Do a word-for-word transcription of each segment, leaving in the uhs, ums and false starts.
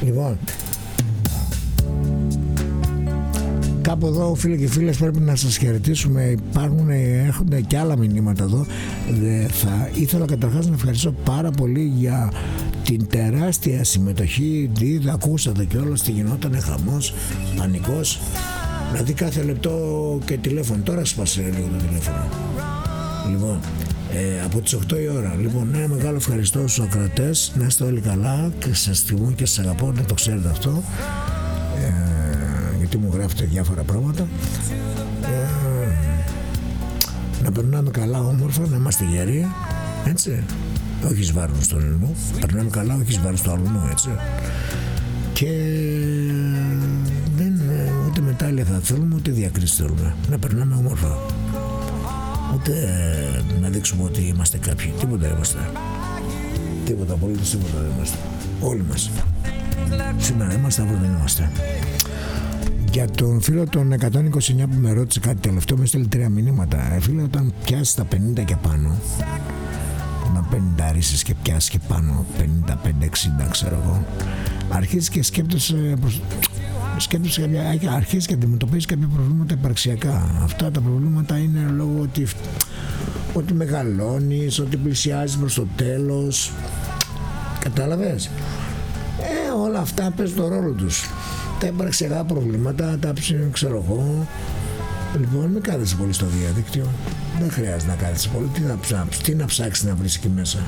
Λοιπόν, κάπου εδώ φίλοι και φίλες πρέπει να σας χαιρετήσουμε. Υπάρχουν, έχουν και άλλα μηνύματα εδώ. Θα ήθελα καταρχάς να ευχαριστήσω πάρα πολύ για την τεράστια συμμετοχή. Δίδα, ακούσατε κιόλας τι γινότανε, χαμός, πανικός. Δηλαδή κάθε λεπτό και τηλέφωνο. Τώρα σπάσε λίγο το τηλέφωνο. Λοιπόν, ε, από τις οκτώ η ώρα. Λοιπόν, ένα μεγάλο ευχαριστώ στους ακρατές. Να είστε όλοι καλά και σας τιμώ και σας αγαπώ, να το ξέρετε αυτό. Ε, γιατί μου γράφετε διάφορα πράγματα. Ε, να περνάμε καλά, όμορφα, να είμαστε γεροί, έτσι. Όχι εις βάρος των ελληνών. Περνάμε καλά, όχι εις βάρος του αλλού, έτσι. Και δεν, ούτε μετάλλια θα θέλουμε, ούτε διακρίσεις θέλουμε. Να περνάμε όμορφα. Ούτε να δείξουμε ότι είμαστε κάποιοι. Τίποτα είμαστε. Τίποτα, απολύτως τίποτα δεν είμαστε. Όλοι μας. Σήμερα είμαστε, αύριο δεν είμαστε. Για τον φίλο των εκατόν είκοσι εννιά που με ρώτησε κάτι τελευταίο, με στέλνει τρία μηνύματα. Ε, φίλε, όταν πιάσεις τα πενήντα και πάνω, να πενήντα ρίσεις και πιάσεις και πάνω, πενήντα πέντε εξήντα ξέρω εγώ, αρχίζεις και σκέπτεσαι προς... σκέφτεσαι κάποια, αρχίζεις και αντιμετωπίζεις κάποια προβλήματα υπαρξιακά. Αυτά τα προβλήματα είναι λόγω ότι, ότι μεγαλώνεις, ότι πλησιάζεις προς το τέλος. Κατάλαβες? Ε, όλα αυτά παίζουν τον ρόλο τους. Τα υπαρξιακά προβλήματα, τα ψήνω, ξέρω εγώ. Λοιπόν, μην κάθεσαι πολύ στο διαδίκτυο. Δεν χρειάζεται να κάθεσαι πολύ. Τι να ψάξεις, τι να ψάξεις να βρεις εκεί μέσα.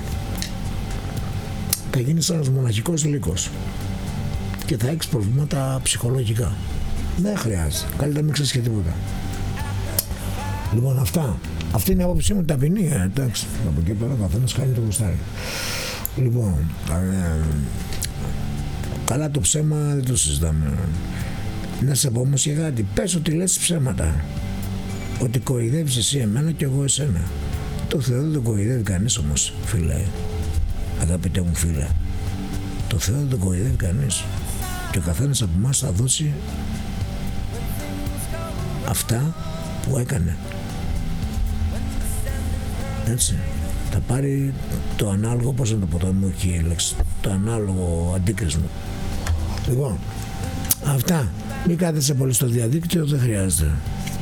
Θα γίνεις ένας μοναχικός λύκος και θα έχεις προβλήματα ψυχολογικά. Δεν χρειάζεται. Καλύτερα μην ξέρεις και τίποτα. Λοιπόν, αυτά. Αυτή είναι η άποψή μου, ταπεινή. Ε, εντάξει. Από εκεί πέρα ο καθένας κάνει το γουστάρι. Λοιπόν, ε, καλά το ψέμα δεν το συζητάμε. Να σε πω όμως για κάτι. Πες ότι λες ψέματα. Ότι κοροϊδεύεις εσύ εμένα και εγώ εσένα. Το Θεό δεν τον κοροϊδεύει κανείς όμως, φίλε. Αγαπητέ μου φίλε. Το Θεό δεν τον κοροϊδεύει κανείς. Και ο καθένας από εμάς θα δώσει αυτά που έκανε. Έτσι. Θα πάρει το ανάλογο, πώς να το πω, το μου έχει η λέξη, το ανάλογο αντίκρισμα. Λοιπόν, αυτά. Μην κάθεσαι πολύ στο διαδίκτυο, δεν χρειάζεται.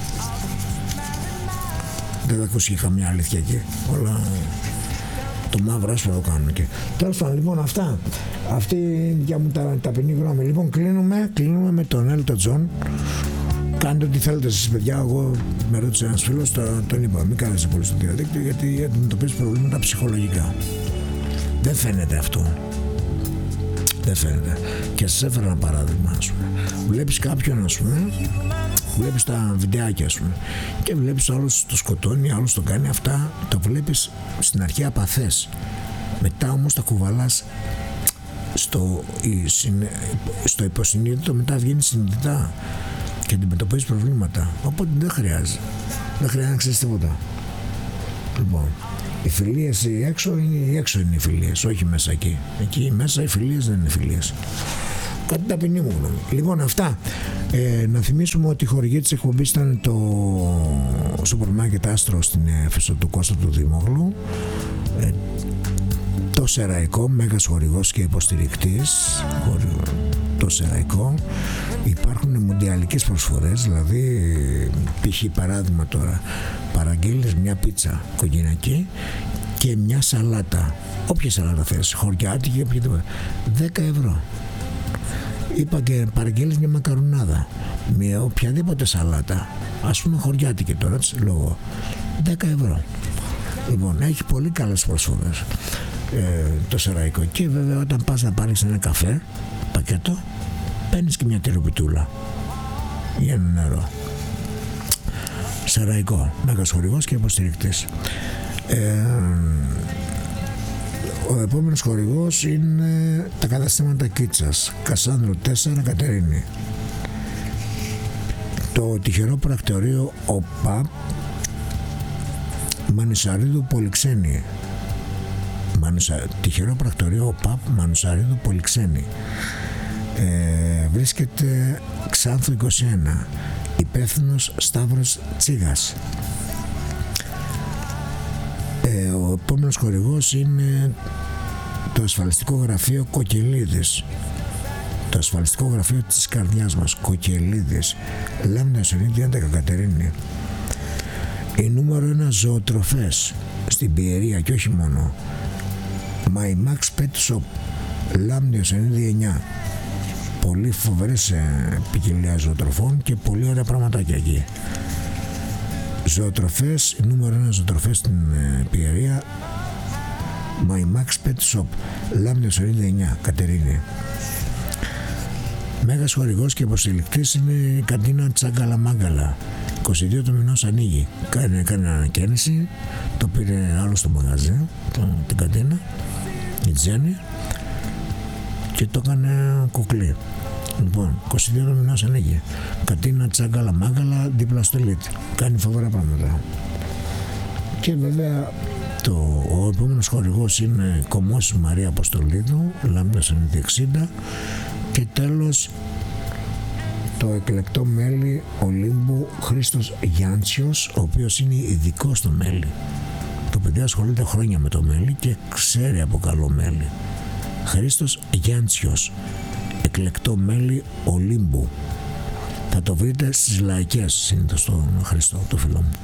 Δεν θα ακούσει και καμιά αλήθεια εκεί. Όλα το μαύρο άσπρο το κάνουν εκεί. Τέλος πάντων, λοιπόν, αυτά. Αυτή είναι για μου τα ταπεινή γνώμη. Λοιπόν, κλείνουμε, κλείνουμε με τον Έλτον Τζον. Κάντε ό,τι θέλετε εσείς, παιδιά. Εγώ με ρώτησε ένας φίλος, το, τον είπα. Μην κάθεσαι πολύ στο διαδίκτυο γιατί αντιμετωπίζεις προβλήματα ψυχολογικά. Δεν φαίνεται αυτό. Δεν φαίνεται. Και σας έφερα ένα παράδειγμα, ας πούμε. Βλέπεις κάποιον, ας πούμε, βλέπεις τα βιντεάκια, ας πούμε, και βλέπεις άλλος το σκοτώνει, άλλος το κάνει. Αυτά τα βλέπεις στην αρχή απαθές. Μετά όμως τα κουβαλάς στο, στο υποσυνείδητο, μετά βγαίνει συνειδητά και αντιμετωπίζεις προβλήματα. Οπότε δεν χρειάζεται. Δεν χρειάζεται να ξέρεις τίποτα. Λοιπόν, οι φιλίες οι έξω είναι, οι έξω είναι οι φιλίες, όχι μέσα εκεί. Εκεί μέσα οι φιλίες δεν είναι φιλίες. Κάτι ταπεινή μου γνώμη. Λοιπόν, αυτά. Ε, να θυμίσουμε ότι η χορηγή της εκπομπής ήταν το σούπερ μάρκετ Άστρο στην Έφεσο του Κώστα του Δημόγλου. Ε, το Σεραϊκό, μέγας χορηγός και υποστηρικτής. Το Σεραϊκό. Υπάρχουν μουντιαλικές προσφορές, δηλαδή π.χ. παράδειγμα τώρα, παραγγείλεις μια πίτσα κοκκινακή και μια σαλάτα, όποια σαλάτα θες, χωριάτικη, δέκα ευρώ. Είπα και παραγγείλεις μια μακαρουνάδα με οποιαδήποτε σαλάτα, ας πούμε χωριάτικη τώρα, έτσι λόγω, δέκα ευρώ. Λοιπόν, έχει πολύ καλές προσφορές ε, το Σεραϊκό. Και βέβαια όταν πας να πάρεις ένα καφέ πακέτο, παίρνεις και μια τυροπιτούλα ή ένα νερό. Σεραϊκό, μέγας χορηγός και υποστηρικτής. Ε, ο επόμενος χορηγός είναι τα καταστήματα Κίτσας, Κασάνδρο τέσσερα, Κατερίνη. Το τυχερό πρακτορείο ΟΠΑ Μανουσαρίδου Πολυξένη. Μανουσα... Τυχερό πρακτορείο ΟΠΑ Μανουσαρίδου Πολυξένη. Ε, βρίσκεται Ξάνθου είκοσι ένα, υπεύθυνος Σταύρος Τσίγας. Ε, ο επόμενος χορηγός είναι το ασφαλιστικό γραφείο Κοκκελίδης. Το ασφαλιστικό γραφείο της καρδιάς μας, Κοκκελίδης, Λάμδα Ιωσανίδη έντεκα, Κατερίνη. Η νούμερο ένα ζωοτροφές στην Πιερία και όχι μόνο. My Max Pet Shop, Λάμδα Ιωσανίδη εννιά. Πολύ φοβερές ποικιλία ζωοτροφών και πολύ ωραία πραγματάκια εκεί. Ζωοτροφές, η νούμερο ένα ζωοτροφές στην Πιερία, My Max Pet Shop, Λάμδα Ιωσανίδη εννιά, Κατερίνη. Μέγας χορηγός και υποστηρικτής είναι η καντίνα Τσάγκαλα Μάγκαλα. είκοσι δύο του μηνός ανοίγει. Κάνει, κάνει ανακαίνιση, το πήρε άλλο στο μαγαζί, το, την καντίνα, η Τζέννη, και το έκανε κουκλί. Λοιπόν, είκοσι δύο του μηνός ανοίγει. Καντίνα Τσάγκαλα Μάγκαλα, δίπλα στο Λίτ. Κάνει φοβερά πράγματα. Και βέβαια το, ο επόμενος χορηγός είναι Κομμός Μαρία Αποστολίδου, Λάμδα Ιωσανίδη εξήντα. Και τέλος το εκλεκτό μέλι Ολύμπου Χρήστος Γιάντσιος, ο οποίος είναι ειδικό στο μέλι. Το παιδί ασχολείται χρόνια με το μέλι και ξέρει από καλό μέλι. Χρήστος Γιάντσιος, εκλεκτό μέλι Ολύμπου. Θα το βρείτε στις λαϊκές συνήθως τον Χριστό, το φίλο μου.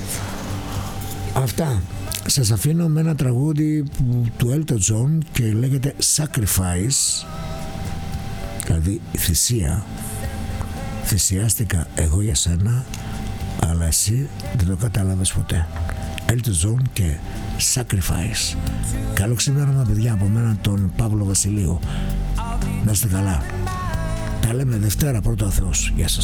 Αυτά. Σας αφήνω με ένα τραγούδι του Elton John και λέγεται Sacrifice, δηλαδή θυσία. Θυσιάστηκα εγώ για σένα, αλλά εσύ δεν το κατάλαβες ποτέ. Elton John και Sacrifice. Καλό ξημέρωμα, παιδιά, από μένα τον Παύλο Βασιλείου. Να είστε καλά. Τα λέμε Δευτέρα, πρώτα ο Θεός. Γεια σας.